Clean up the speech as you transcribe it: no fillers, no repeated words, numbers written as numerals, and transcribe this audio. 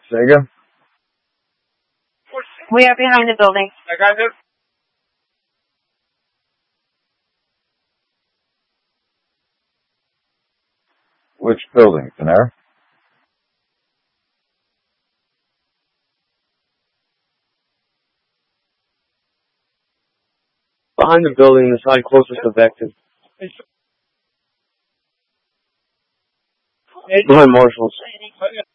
Say again? We are behind the building. I got it. Which building, Panera? Behind the building, the side closest to Vector. Behind Marshall's.